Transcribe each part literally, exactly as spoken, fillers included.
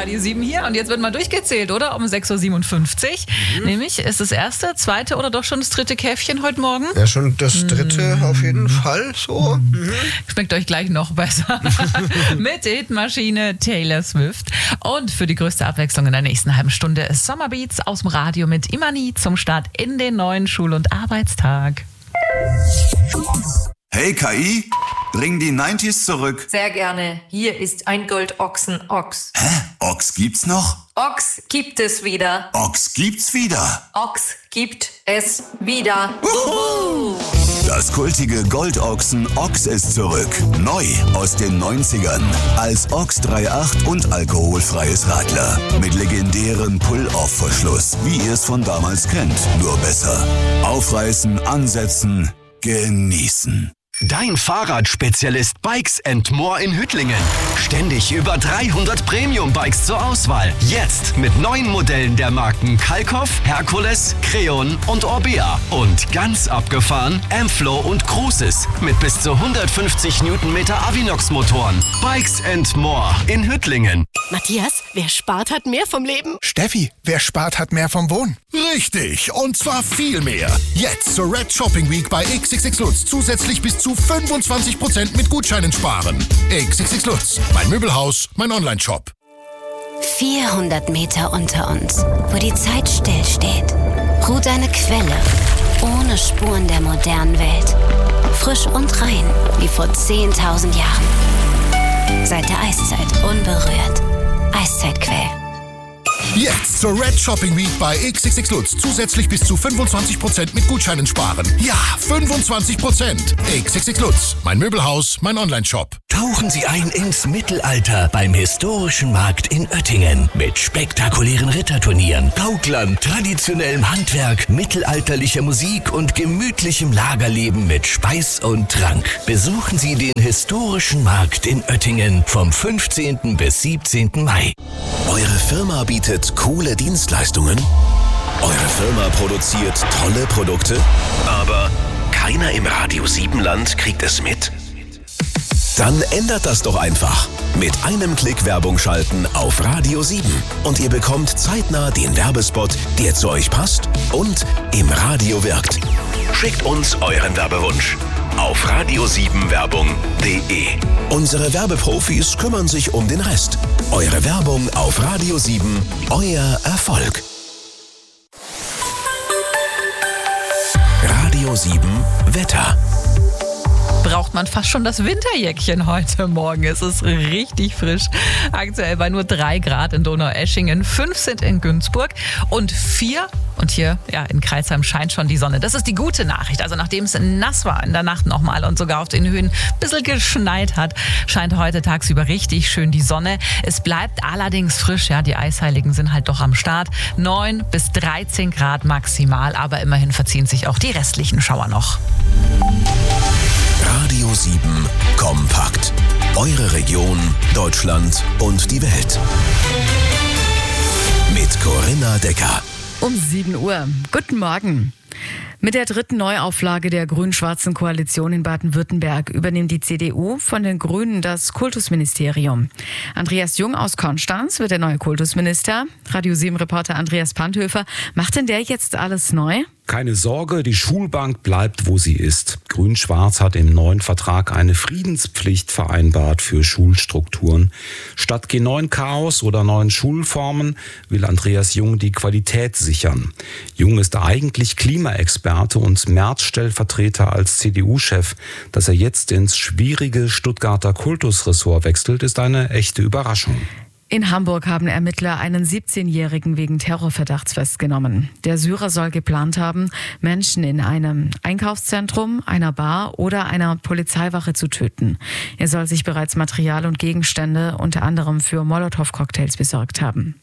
Radio sieben hier und jetzt wird mal durchgezählt, oder? Um sechs Uhr siebenundfünfzig. Mhm. Nämlich, ist das erste, zweite oder doch schon das dritte Käffchen heute Morgen? Ja, schon das dritte mhm. auf jeden Fall so. Mhm. Schmeckt euch gleich noch besser. Mit der Hitmaschine Taylor Swift. Und für die größte Abwechslung in der nächsten halben Stunde Summerbeats aus dem Radio mit Imani zum Start in den neuen Schul- und Arbeitstag. Hey K I, bring die neunziger zurück. Sehr gerne. Hier ist ein Goldochsen-Ochs. Hä? Ochs gibt's noch? Ochs gibt es wieder. Ochs gibt's wieder. Ochs gibt es wieder. Uhu. Das kultige Goldochsen Ochs ist zurück. Neu aus den neunzigern. Als Ochs drei Komma acht und alkoholfreies Radler. Mit legendärem Pull-Off-Verschluss, wie ihr es von damals kennt. Nur besser. Aufreißen, ansetzen, genießen. Dein Fahrradspezialist Bikes and More in Hüttlingen. Ständig über dreihundert Premium-Bikes zur Auswahl. Jetzt mit neuen Modellen der Marken Kalkoff, Herkules, Creon und Orbea. Und ganz abgefahren Ampflow und Cruises mit bis zu hundertfünfzig Newtonmeter Avinox-Motoren. Bikes and More in Hüttlingen. Matthias, wer spart, hat mehr vom Leben. Steffi, wer spart, hat mehr vom Wohnen. Richtig, und zwar viel mehr. Jetzt zur Red Shopping Week bei X X X Lutz zusätzlich bis zu fünfundzwanzig Prozent mit Gutscheinen sparen. X X X Lutz, mein Möbelhaus, mein Online-Shop. vierhundert Meter unter uns, wo die Zeit stillsteht, ruht eine Quelle, ohne Spuren der modernen Welt. Frisch und rein, wie vor zehntausend Jahren. Seit der Eiszeit unberührt. Eiszeitquell. Jetzt zur Red Shopping Week bei X X X Lutz zusätzlich bis zu fünfundzwanzig Prozent mit Gutscheinen sparen. Ja, fünfundzwanzig Prozent. X X X Lutz, mein Möbelhaus, mein Online-Shop. Tauchen Sie ein ins Mittelalter beim historischen Markt in Oettingen mit spektakulären Ritterturnieren, Gauklern, traditionellem Handwerk, mittelalterlicher Musik und gemütlichem Lagerleben mit Speis und Trank. Besuchen Sie den historischen Markt in Oettingen vom fünfzehnten bis siebzehnten Mai. Eure Firma bietet coole Dienstleistungen? Eure Firma produziert tolle Produkte? Aber keiner im Radio sieben Land kriegt es mit? Dann ändert das doch einfach. Mit einem Klick Werbung schalten auf Radio sieben. Und ihr bekommt zeitnah den Werbespot, der zu euch passt und im Radio wirkt. Schickt uns euren Werbewunsch auf radio sieben werbung punkt de. Unsere Werbeprofis kümmern sich um den Rest. Eure Werbung auf Radio sieben, euer Erfolg. Radio sieben Wetter. Braucht man fast schon das Winterjäckchen heute Morgen. Es ist richtig frisch. Aktuell bei nur drei Grad in Donaueschingen, fünf sind in Günzburg und vier. Und hier ja, in Crailsheim scheint schon die Sonne. Das ist die gute Nachricht. Also nachdem es nass war in der Nacht nochmal und sogar auf den Höhen ein bisschen geschneit hat, scheint heute tagsüber richtig schön die Sonne. Es bleibt allerdings frisch. Ja, die Eisheiligen sind halt doch am Start. neun bis dreizehn Grad maximal, aber immerhin verziehen sich auch die restlichen Schauer noch. Radio sieben Kompakt. Eure Region, Deutschland und die Welt. Mit Corinna Decker. Um sieben Uhr. Guten Morgen. Mit der dritten Neuauflage der grün-schwarzen Koalition in Baden-Württemberg übernimmt die C D U von den Grünen das Kultusministerium. Andreas Jung aus Konstanz wird der neue Kultusminister. Radio sieben-Reporter Andreas Panthöfer. Macht denn der jetzt alles neu? Keine Sorge, die Schulbank bleibt, wo sie ist. Grün-Schwarz hat im neuen Vertrag eine Friedenspflicht vereinbart für Schulstrukturen. Statt G neun Chaos oder neuen Schulformen will Andreas Jung die Qualität sichern. Jung ist eigentlich Klimaexperte und Merz-Stellvertreter als C D U-Chef. Dass er jetzt ins schwierige Stuttgarter Kultusressort wechselt, ist eine echte Überraschung. In Hamburg haben Ermittler einen siebzehnjährigen wegen Terrorverdachts festgenommen. Der Syrer soll geplant haben, Menschen in einem Einkaufszentrum, einer Bar oder einer Polizeiwache zu töten. Er soll sich bereits Material und Gegenstände unter anderem für Molotow-Cocktails besorgt haben.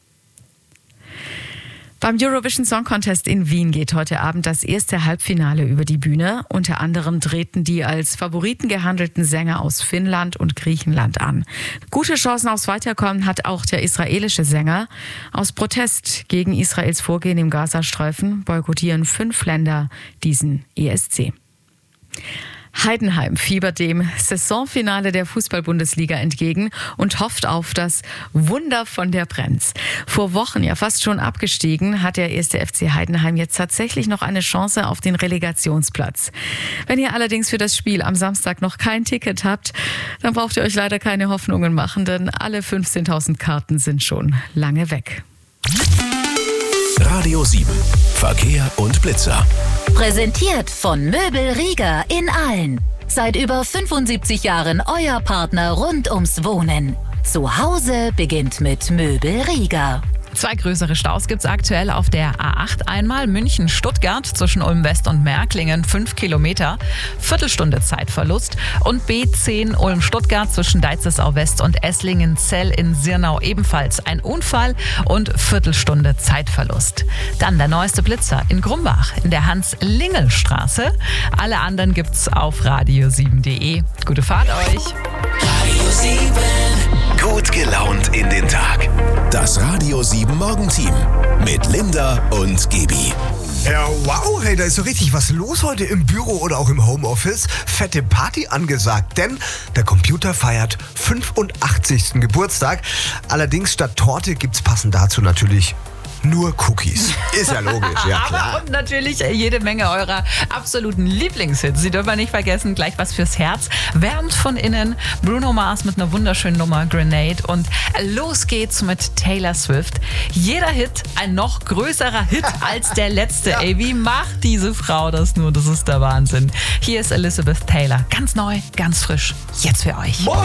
Beim Eurovision Song Contest in Wien geht heute Abend das erste Halbfinale über die Bühne. Unter anderem treten die als Favoriten gehandelten Sänger aus Finnland und Griechenland an. Gute Chancen aufs Weiterkommen hat auch der israelische Sänger. Aus Protest gegen Israels Vorgehen im Gazastreifen boykottieren fünf Länder diesen E S C. Heidenheim fiebert dem Saisonfinale der Fußball-Bundesliga entgegen und hofft auf das Wunder von der Brenz. Vor Wochen, ja fast schon abgestiegen, hat der erste F C Heidenheim jetzt tatsächlich noch eine Chance auf den Relegationsplatz. Wenn ihr allerdings für das Spiel am Samstag noch kein Ticket habt, dann braucht ihr euch leider keine Hoffnungen machen, denn alle fünfzehntausend Karten sind schon lange weg. Radio sieben. Verkehr und Blitzer. Präsentiert von Möbel Rieger in Aalen. Seit über fünfundsiebzig Jahren euer Partner rund ums Wohnen. Zu Hause beginnt mit Möbel Rieger. Zwei größere Staus gibt es aktuell auf der A acht. Einmal München-Stuttgart zwischen Ulm-West und Märklingen, fünf Kilometer, Viertelstunde Zeitverlust. Und B zehn Ulm-Stuttgart zwischen Deitzesau-West und Esslingen-Zell in Sirnau ebenfalls ein Unfall und Viertelstunde Zeitverlust. Dann der neueste Blitzer in Grumbach in der Hans-Lingel-Straße. Alle anderen gibt's auf radio sieben punkt de. Gute Fahrt euch! Radio sieben. Gut gelaunt in den Tag. Das Radio sieben Morgenteam mit Linda und Gibi. Ja, wow, hey, da ist so richtig was los heute im Büro oder auch im Homeoffice. Fette Party angesagt, denn der Computer feiert fünfundachtzigsten Geburtstag. Allerdings statt Torte gibt's passend dazu natürlich nur Cookies. Ist ja logisch, ja klar. Aber und natürlich jede Menge eurer absoluten Lieblingshits. Sie dürfen wir nicht vergessen, gleich was fürs Herz. Wärmt von innen, Bruno Mars mit einer wunderschönen Nummer, Grenade. Und los geht's mit Taylor Swift. Jeder Hit ein noch größerer Hit als der letzte. Ja. Ey, wie macht diese Frau das nur? Das ist der Wahnsinn. Hier ist Elizabeth Taylor. Ganz neu, ganz frisch. Jetzt für euch.